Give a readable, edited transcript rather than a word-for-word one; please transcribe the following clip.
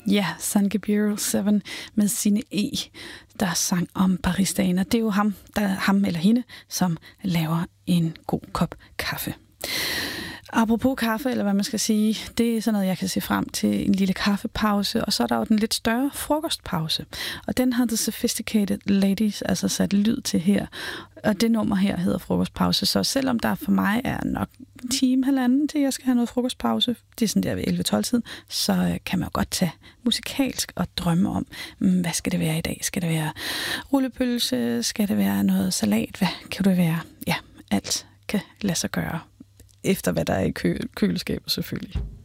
Ja, San Gabriel 7 med sine E, der sang om baristaner. Det er jo ham eller hende, som laver en god kop kaffe. Apropos kaffe, eller hvad man skal sige, det er sådan noget, jeg kan se frem til en lille kaffepause, og så er der jo den lidt større frokostpause. Og den har The Sophisticated Ladies altså sat lyd til her, og det nummer her hedder frokostpause. Så selvom der for mig er nok en time, halvanden til jeg skal have noget frokostpause, det er sådan der ved 11-12-tiden, så kan man jo godt tage musikalsk og drømme om, hvad skal det være i dag? Skal det være rullepølse? Skal det være noget salat? Hvad kan det være? Ja, alt kan lade sig gøre. Efter hvad der er i køleskabet selvfølgelig.